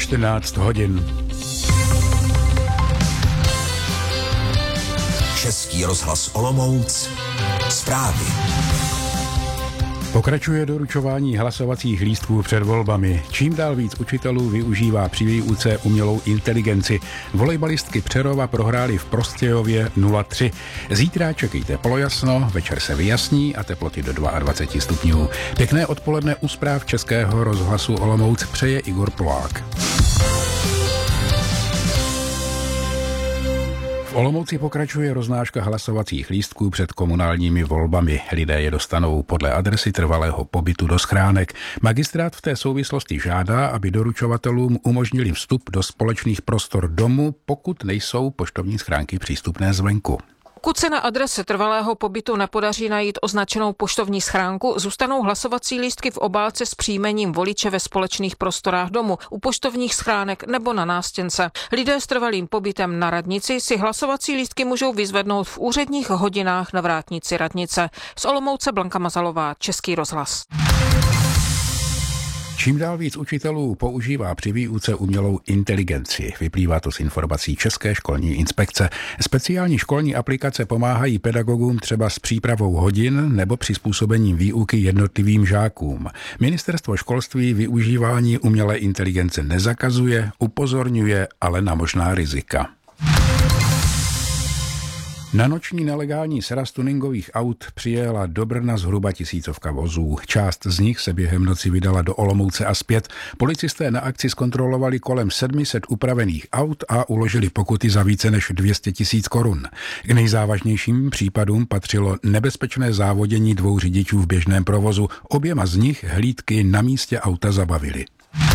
14 hodin. Český rozhlas Olomouc. Zprávy. Pokračuje doručování hlasovacích lístků před volbami. Čím dál víc učitelů využívá při výuce umělou inteligenci. Volejbalistky Přerova prohrály v Prostějově 0-3. Zítra čekejte polojasno, večer se vyjasní a teploty do 22 stupňů. Pěkné odpoledne u zpráv Českého rozhlasu Olomouc přeje Igor Polák. V Olomouci pokračuje roznáška hlasovacích lístků před komunálními volbami. Lidé je dostanou podle adresy trvalého pobytu do schránek. Magistrát v té souvislosti žádá, aby doručovatelům umožnili vstup do společných prostor domu, pokud nejsou poštovní schránky přístupné zvenku. Pokud se na adrese trvalého pobytu nepodaří najít označenou poštovní schránku, zůstanou hlasovací lístky v obálce s příjmením voliče ve společných prostorách domu, u poštovních schránek nebo na nástěnce. Lidé s trvalým pobytem na radnici si hlasovací lístky můžou vyzvednout v úředních hodinách na vrátnici radnice. Z Olomouce Blanka Mazalová, Český rozhlas. Čím dál víc učitelů používá při výuce umělou inteligenci. Vyplývá to z informací České školní inspekce. Speciální školní aplikace pomáhají pedagogům třeba s přípravou hodin nebo přizpůsobením výuky jednotlivým žákům. Ministerstvo školství využívání umělé inteligence nezakazuje, upozorňuje ale na možná rizika. Na noční nelegální sraz tuningových aut přijela do Brna zhruba 1000 vozů. Část z nich se během noci vydala do Olomouce a zpět. Policisté na akci zkontrolovali kolem 700 upravených aut a uložili pokuty za více než 200 000 korun. K nejzávažnějším případům patřilo nebezpečné závodění 2 řidičů v běžném provozu. Oběma z nich hlídky na místě auta zabavily.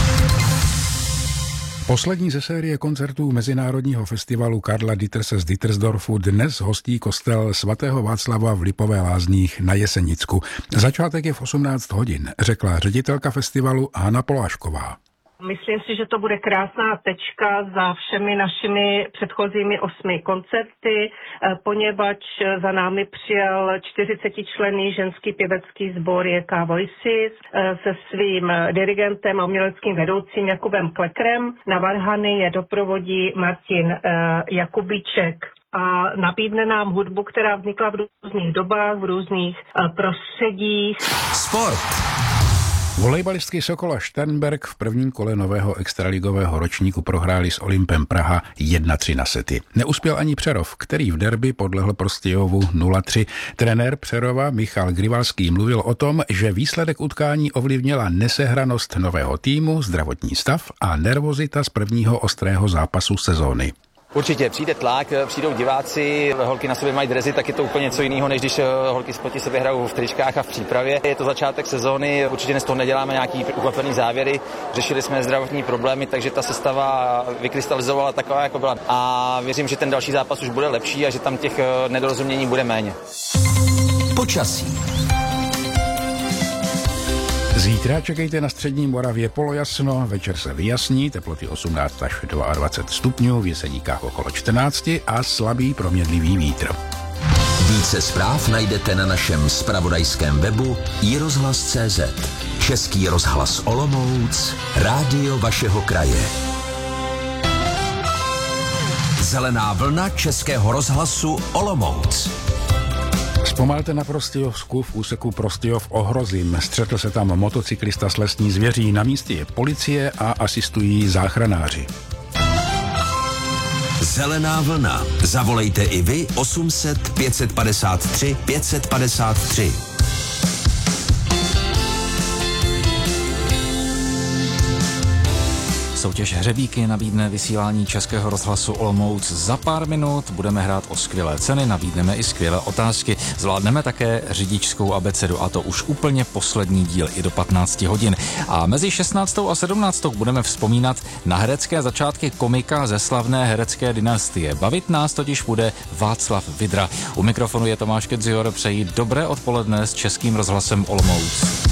Poslední ze série koncertů Mezinárodního festivalu Karla Ditterse z Dittersdorfu dnes hostí kostel svatého Václava v Lipové Lázních na Jesenicku. Začátek je v 18 hodin, řekla ředitelka festivalu Hana Polášková. Myslím si, že to bude krásná tečka za všemi našimi předchozími 8 koncerty, poněvadž za námi přijel 40členný ženský pěvecký sbor JK Voices se svým dirigentem a uměleckým vedoucím Jakubem Klekrem. Na varhany je doprovodí Martin Jakubíček a nabídne nám hudbu, která vznikla v různých dobách, v různých prostředích. Sport. Volejbalistky Sokola Šternberk v prvním kole nového extraligového ročníku prohráli s Olympem Praha 1-3 na sety. Neuspěl ani Přerov, který v derby podlehl Prostějovu 0-3. Trenér Přerova Michal Grivalský mluvil o tom, že výsledek utkání ovlivnila nesehranost nového týmu, zdravotní stav a nervozita z prvního ostrého zápasu sezóny. Určitě přijde tlak, přijdou diváci, holky na sobě mají dresy, tak je to úplně něco jiného, než když holky proti sobě hrajou v tričkách a v přípravě. Je to začátek sezóny, určitě z toho neděláme nějaký ukvapený závěry, řešili jsme zdravotní problémy, takže ta sestava vykrystalizovala taková, jako byla. A věřím, že ten další zápas už bude lepší a že tam těch nedorozumění bude méně. Počasí. Zítra čekejte na střední Moravě polojasno, večer se vyjasní, teploty 18 až 22 stupňů, v Jeseníkách okolo 14 a slabý proměnlivý vítr. Více zpráv najdete na našem zpravodajském webu iRozhlas.cz. Český rozhlas Olomouc, rádio vašeho kraje. Zelená vlna Českého rozhlasu Olomouc. Zpomalte na Prostějovsku v úseku Prostějov-Ohrozim. Střetl se tam motocyklista s lesní zvěří. Na místě je policie a asistují záchranáři. Zelená vlna. Zavolejte i vy 800 553 553. Soutěž Hřebíky nabídne vysílání Českého rozhlasu Olomouc za pár minut. Budeme hrát o skvělé ceny, nabídneme i skvělé otázky. Zvládneme také řidičskou abecedu a to už úplně poslední díl i do 15 hodin. A mezi 16. a 17. budeme vzpomínat na herecké začátky komika ze slavné herecké dynastie. Bavit nás totiž bude Václav Vidra. U mikrofonu je Tomáš Kedzior, přeji dobré odpoledne s Českým rozhlasem Olomouc.